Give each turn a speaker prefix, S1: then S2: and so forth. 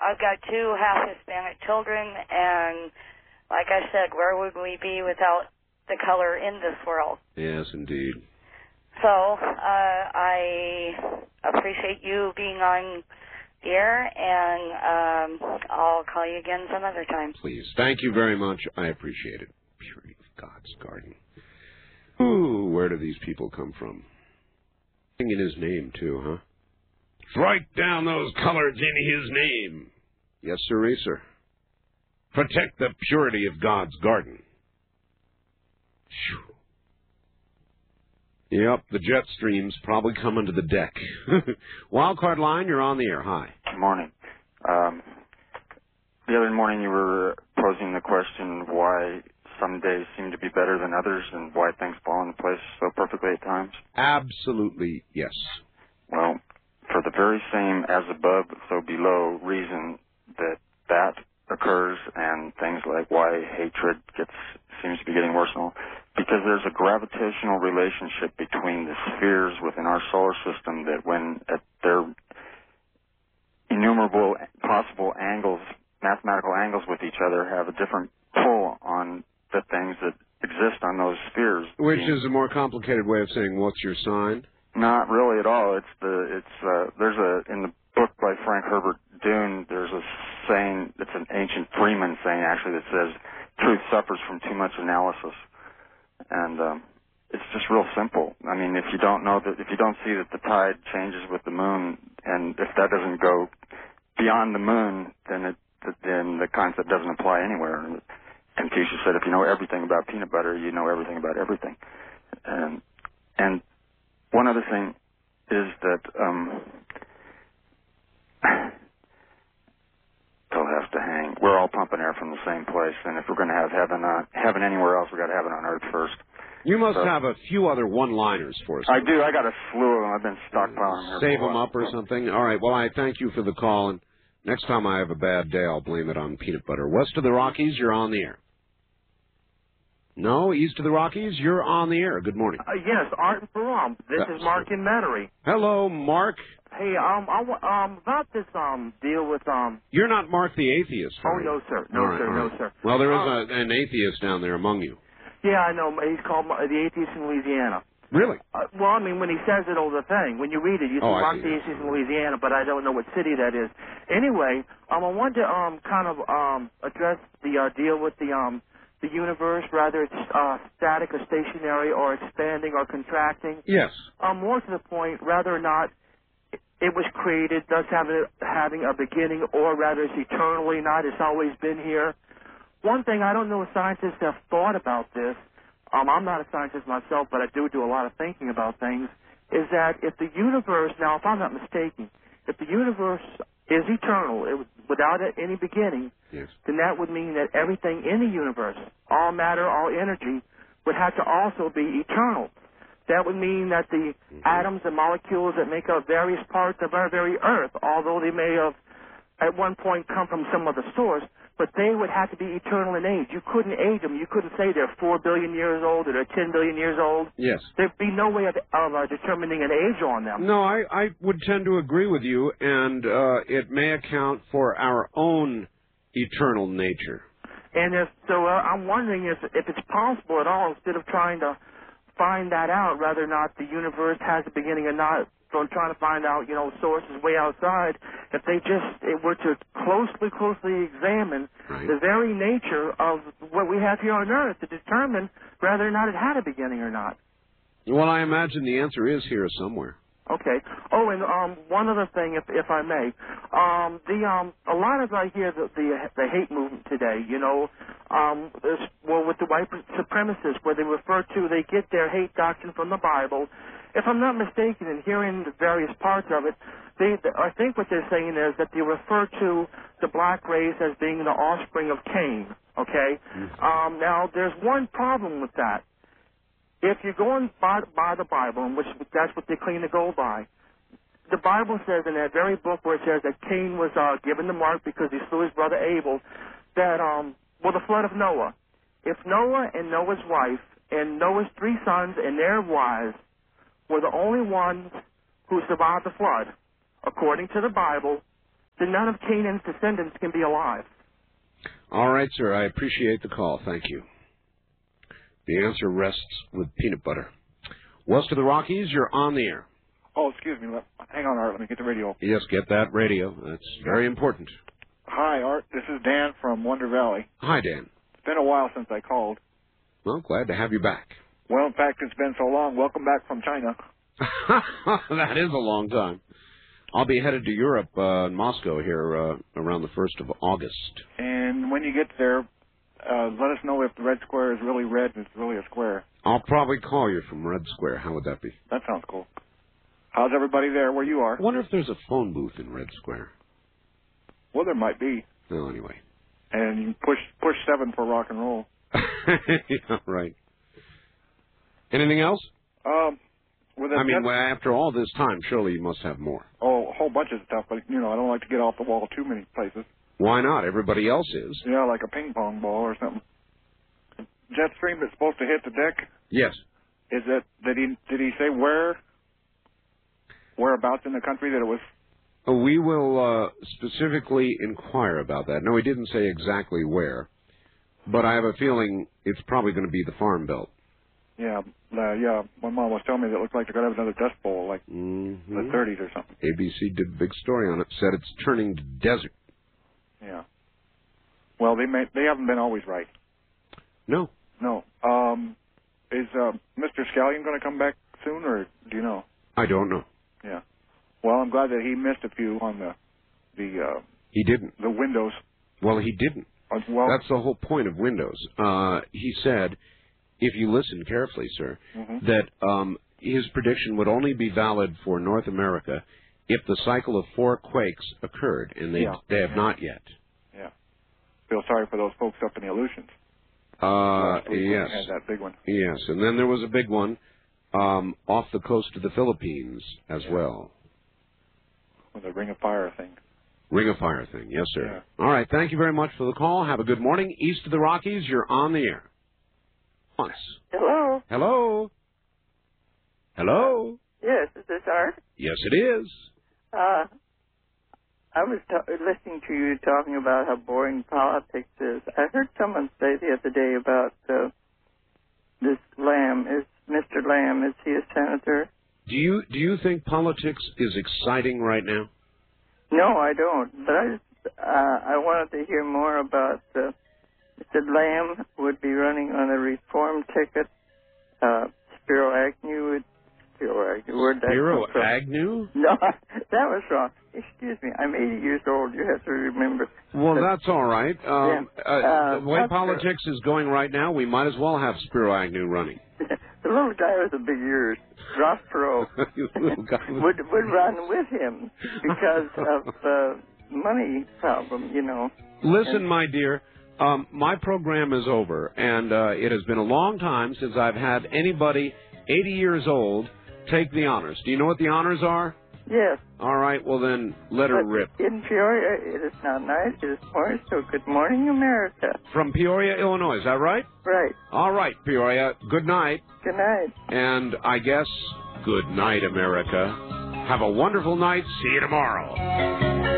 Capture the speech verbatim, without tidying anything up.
S1: I've got two half Hispanic children, and like I said, where would we be without the color in this world?
S2: Yes, indeed.
S1: So uh, I appreciate you being on the air, and um, I'll call you again some other time.
S2: Please. Thank you very much. I appreciate it. Purity of God's garden. Ooh, where do these people come from? In his name, too, huh? Strike down those colors in his name. Yes, sir, sir. Protect the purity of God's garden. Whew. Yep, the jet stream's probably coming to the deck. Wildcard line, you're on the air. Hi.
S3: Good morning. Um, the other morning you were posing the question why some days seem to be better than others and why things fall into place so perfectly at times.
S2: Absolutely, yes.
S3: Well, for the very same as above, so below reason that that occurs and things like why hatred gets seems to be getting worse and all, because there's a gravitational relationship between the spheres within our solar system that when at their innumerable possible angles, mathematical angles with each other, have a different pull on the things that exist on those spheres.
S2: Which is a more complicated way of saying what's your sign?
S3: Not really at all. It's the it's uh, there's a in the book by Frank Herbert Dune. There's a saying. It's an ancient Freeman saying actually that says truth suffers from too much analysis, and um, it's just real simple. I mean, if you don't know that, if you don't see that the tide changes with the moon, and if that doesn't go beyond the moon, then it then the concept doesn't apply anywhere. And Confucius said, if you know everything about peanut butter, you know everything about everything. And and one other thing is that um, they'll have to hang. We're all pumping air from the same place, and if we're going to have heaven on heaven anywhere else, we've got to have it on Earth first.
S2: You must
S3: so,
S2: have a few other one-liners for us.
S3: I do. I got a slew of them. I've been stockpiling them.
S2: Save them up or something. All right. Well, I thank you for the call, and next time I have a bad day, I'll blame it on peanut butter. West of the Rockies, you're on the air. No, east of the Rockies, you're on the air. Good morning.
S4: Uh, yes, Art and Param. This
S2: That's
S4: is Mark
S2: true.
S4: in Metairie.
S2: Hello, Mark.
S4: Hey, um, I, wa- um, about this um deal with um.
S2: You're not Mark the atheist,
S4: Oh
S2: are you?
S4: no, sir. No,
S2: All right,
S4: sir.
S2: all
S4: No,
S2: right.
S4: sir.
S2: Well, there is
S4: Um,
S2: a, an atheist down there among you.
S4: Yeah, I know. He's called Ma- the atheist in Louisiana.
S2: Really?
S4: Uh, well, I mean, when he says it over the thing, when you read it, you see
S2: Oh, I
S4: Mark
S2: see,
S4: the
S2: yes.
S4: atheist in Louisiana, but I don't know what city that is. Anyway, um, I wanted to um kind of um address the uh, deal with the um. the universe, whether it's uh, static or stationary or expanding or contracting.
S2: Yes.
S4: Um, more to the point, whether or not it, it was created, thus having, having a beginning, or rather it's eternally not, it's always been here. One thing, I don't know if scientists have thought about this. Um, I'm not a scientist myself, but I do do a lot of thinking about things, is that if the universe, now if I'm not mistaken, if the universe is eternal, it, without any beginning,
S2: yes.
S4: then that would mean that everything in the universe, all matter, all energy, would have to also be eternal. That would mean that the mm-hmm. atoms and molecules that make up various parts of our very Earth, although they may have at one point come from some other source, but they would have to be eternal in age. You couldn't age them. You couldn't say they're four billion years old or they're ten billion years old.
S2: Yes.
S4: There'd be no way of, of uh, determining an age on them.
S2: No, I, I would tend to agree with you, and uh, it may account for our own eternal nature.
S4: And if so, uh, I'm wondering if if it's possible at all, instead of trying to find that out, whether or not the universe has a beginning or not, from trying to find out, you know, sources way outside, if they just it were to closely, closely examine
S2: right.
S4: the very nature of what we have here on Earth to determine whether or not it had a beginning or not.
S2: Well, I imagine the answer is here somewhere.
S4: Okay. Oh, and um, one other thing, if if I may, um, the um, a lot of I hear the, the the hate movement today. You know, um, is, well, with the white supremacists, where they refer to they get their hate doctrine from the Bible. If I'm not mistaken, in hearing the various parts of it, they, I think what they're saying is that they refer to the black race as being the offspring of Cain. Okay. Mm-hmm. Um, now, there's one problem with that. If you're going by, by the Bible, and which that's what they claim to go by, the Bible says in that very book where it says that Cain was uh, given the mark because he slew his brother Abel, that, um, well, the flood of Noah. If Noah and Noah's wife and Noah's three sons and their wives were the only ones who survived the flood, according to the Bible, then none of Canaan's descendants can be alive.
S2: All right, sir. I appreciate the call. Thank you. The answer rests with peanut butter. West of the Rockies, you're on the air.
S5: Oh, excuse me. Let, hang on, Art. Let me get the radio.
S2: Yes, get that radio. That's very important.
S5: Hi, Art. This is Dan from Wonder Valley.
S2: Hi, Dan.
S5: It's been a while since I called.
S2: Well, glad to have you back.
S5: Well, in fact, it's been so long. Welcome back from China.
S2: That is a long time. I'll be headed to Europe, uh, in Moscow here, uh, around the first of August.
S5: And when you get there, uh, let us know if the red square is really red and it's really a square.
S2: I'll probably call you from Red Square. How would that be?
S5: That sounds cool. How's everybody there where you are?
S2: I wonder if there's a phone booth in Red Square.
S5: Well, there might be.
S2: Well, anyway.
S5: And you can push push seven for rock and roll.
S2: Yeah, right. Anything else?
S5: Um, with
S2: I mean,
S5: ten-
S2: well, after all this time, surely you must have more.
S5: Oh, a whole bunch of stuff, but, you know, I don't like to get off the wall too many places.
S2: Why not? Everybody else is.
S5: Yeah, like a ping pong ball or something. Jet stream that's supposed to hit the deck,
S2: Yes.
S5: is it, did he, did he say where, whereabouts in the country that it was?
S2: Uh, We will uh, specifically inquire about that. No, he didn't say exactly where, but I have a feeling it's probably going to be the Farm Belt.
S5: Yeah, uh, yeah, my mom was telling me that it looked like they're going to have another Dust Bowl, like
S2: Mm-hmm.
S5: the thirties or something.
S2: A B C did a big story on it, said it's turning to desert.
S5: Yeah. Well, they may, they haven't been always right.
S2: No.
S5: No. Um, is uh, Mister Scallion going to come back soon, or do you know?
S2: I don't know.
S5: Yeah. Well, I'm glad that he missed a few on the the uh,
S2: He didn't.
S5: the windows.
S2: Well, he didn't.
S5: Uh, well,
S2: That's the whole point of Windows. Uh, he said, if you listen carefully, sir,
S5: mhm.
S2: that um, his prediction would only be valid for North America if the cycle of four quakes occurred, and they
S5: Yeah.
S2: they have
S5: Yeah.
S2: not yet.
S5: Yeah. Feel sorry for those folks up in the Aleutians.
S2: Uh,
S5: Last week when we
S2: yes.
S5: had that big one.
S2: Yes, and then there was a big one um, off the coast of the Philippines as
S5: Yeah.
S2: well.
S5: With the Ring of Fire thing.
S2: Ring of Fire thing, yes, sir.
S5: Yeah.
S2: All right, thank you very much for the call. Have a good morning. East of the Rockies, you're on the air. Once.
S6: Hello.
S2: Hello? Hello?
S6: Yes, is this Art?
S2: Yes, it is.
S6: Uh, I was ta- listening to you talking about how boring politics is. I heard someone say the other day about uh, this Lamb. Is Mister Lamb, is he a senator?
S2: Do you do you think politics is exciting right now?
S6: No, I don't. But I just, uh, I wanted to hear more about uh, Mister Lamb would be running on a reform ticket. Uh, Spiro Agnew would Spiro Agnew. Where'd that
S2: Spiro
S6: come from?
S2: Agnew?
S6: No, that was wrong. Excuse me. I'm eighty years old. You have to remember.
S2: Well,
S6: But-
S2: that's all right. Um,
S6: Yeah.
S2: uh,
S6: Uh,
S2: the way
S6: what's
S2: politics is going right now, we might as well have Spiro Agnew running.
S6: the little guy with the big ears, Ross Perot,
S2: Little guy with-
S6: would would run with him because of uh, money problem, you know.
S2: Listen,
S6: And-
S2: my dear, um, my program is over, and uh, it has been a long time since I've had anybody eighty years old take the honors. Do you know what the honors are?
S6: Yes.
S2: All right, well then, let her
S6: But
S2: rip.
S6: in Peoria, it is not nice. It is moist. So good morning, America.
S2: From Peoria, Illinois, is that right?
S6: Right.
S2: All right, Peoria, good night.
S6: Good night.
S2: And I guess, good night, America. Have a wonderful night. See you tomorrow.